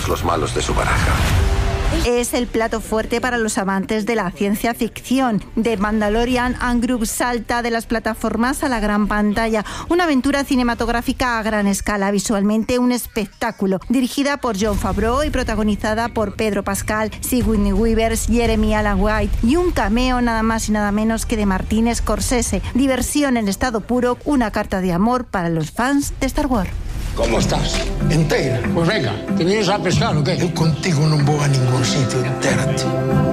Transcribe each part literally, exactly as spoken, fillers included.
todos los malos de su baraja. Es el plato fuerte para los amantes de la ciencia ficción. The Mandalorian and Group salta de las plataformas a la gran pantalla. Una aventura cinematográfica a gran escala, visualmente un espectáculo. Dirigida por Jon Favreau y protagonizada por Pedro Pascal, Sigourney Weaver, Jeremy Allen White y un cameo nada más y nada menos que de Martin Scorsese. Diversión en estado puro, una carta de amor para los fans de Star Wars. ¿Cómo estás? Entera. Pues venga, ¿te vienes a pescar o qué? Yo contigo no voy a ningún sitio, entérate.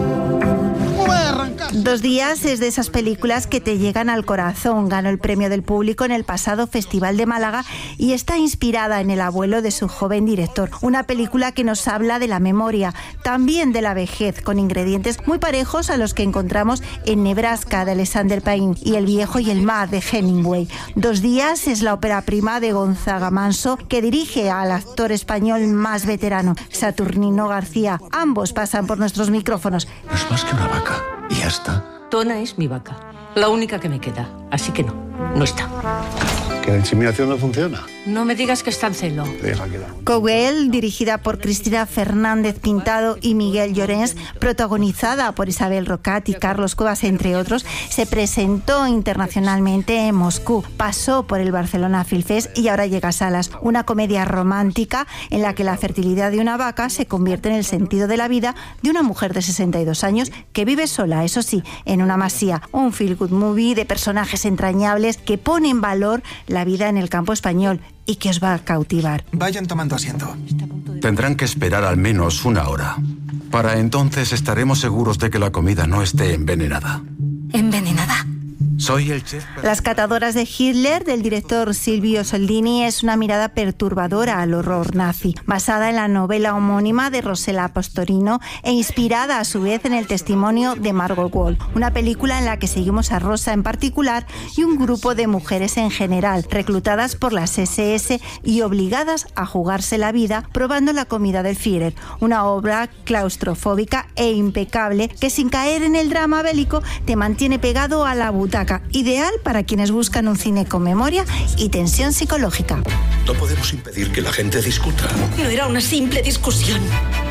¿Cómo voy a arrancar? Dos días es de esas películas que te llegan al corazón. Ganó el premio del público en el pasado Festival de Málaga y está inspirada en el abuelo de su joven director. Una película que nos habla de la memoria, también de la vejez, con ingredientes muy parejos a los que encontramos en Nebraska de Alexander Payne y El viejo y el mar de Hemingway. Dos días es la ópera prima de Gonzaga Manso, que dirige al actor español más veterano, Saturnino García. Ambos pasan por nuestros micrófonos. No es más que una vaca. Y ya está. Tona es mi vaca, la única que me queda, así que no, no está. ¿Que la inseminación no funciona? No me digas que está en celo. Deja que la... Cowell, dirigida por Cristina Fernández Pintado y Miguel Llorens, protagonizada por Isabel Rocat y Carlos Cuevas, entre otros, se presentó internacionalmente en Moscú, pasó por el Barcelona Film Fest y ahora llega a salas. Una comedia romántica en la que la fertilidad de una vaca se convierte en el sentido de la vida de una mujer de sesenta y dos años que vive sola, eso sí, en una masía. Un feel good movie de personajes entrañables que pone en valor la vida en el campo español y que os va a cautivar. Vayan tomando asiento. Tendrán que esperar al menos una hora. Para entonces estaremos seguros de que la comida no esté envenenada. ¿Envenenada? Soy el chef. Las catadoras de Hitler, del director Silvio Soldini, es una mirada perturbadora al horror nazi, basada en la novela homónima de Rossella Pastorino e inspirada a su vez en el testimonio de Margot Wall. Una película en la que seguimos a Rosa en particular y un grupo de mujeres en general, reclutadas por las ese ese y obligadas a jugarse la vida probando la comida del Führer. Una obra claustrofóbica e impecable que, sin caer en el drama bélico, te mantiene pegado a la butaca. Ideal para quienes buscan un cine con memoria y tensión psicológica. No podemos impedir que la gente discuta. No era una simple discusión.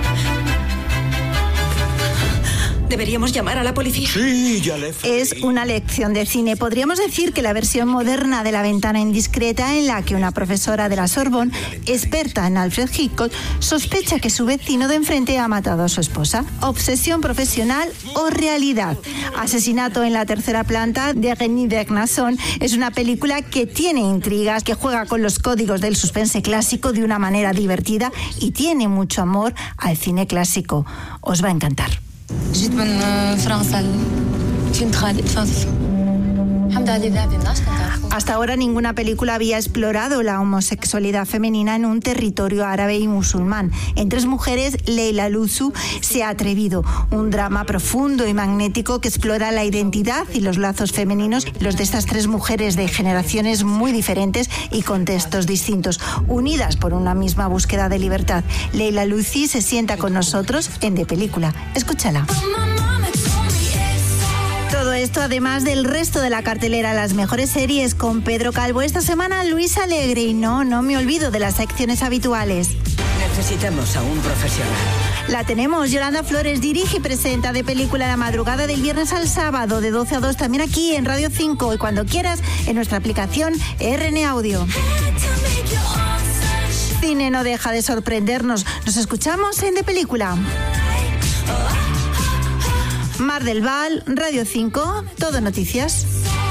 ¿Deberíamos llamar a la policía? Sí, ya le... Es una lección de cine. Podríamos decir que la versión moderna de La ventana indiscreta, en la que una profesora de la Sorbonne, experta en Alfred Hitchcock, sospecha que su vecino de enfrente ha matado a su esposa. Obsesión profesional o realidad. Asesinato en la tercera planta de René Vernasson es una película que tiene intrigas, que juega con los códigos del suspense clásico de una manera divertida y tiene mucho amor al cine clásico. Os va a encantar. جيت من فرنسا سنترال فاس الحمد لله ذهب الناس. Hasta ahora ninguna película había explorado la homosexualidad femenina en un territorio árabe y musulmán. En Tres mujeres, Leila Luzu se ha atrevido. Un drama profundo y magnético que explora la identidad y los lazos femeninos, los de estas tres mujeres de generaciones muy diferentes y contextos distintos, unidas por una misma búsqueda de libertad. Leila Luzu se sienta con nosotros en De Película. Escúchala. Todo esto además del resto de la cartelera, las mejores series con Pedro Calvo. Esta semana Luis Alegre y no, no me olvido de las secciones habituales. Necesitamos a un profesional. La tenemos. Yolanda Flores dirige y presenta De Película la madrugada del viernes al sábado de doce a dos, también aquí en Radio cinco y cuando quieras en nuestra aplicación R N Audio. Cine no deja de sorprendernos. Nos escuchamos en De Película. Mar del Val, Radio cinco, Todo Noticias.